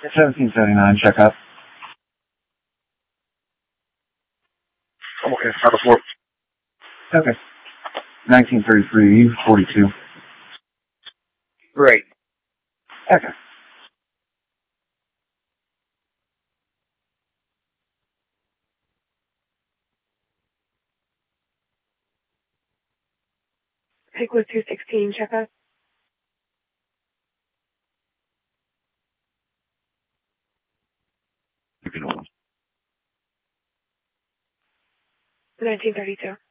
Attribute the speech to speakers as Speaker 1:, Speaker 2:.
Speaker 1: 1779, check up.
Speaker 2: I'm okay. Have a floor.
Speaker 1: Okay. 1933, 42.
Speaker 2: Great.
Speaker 1: Okay.
Speaker 3: Pigwood 216, check up.
Speaker 1: You can hold.
Speaker 3: 1932.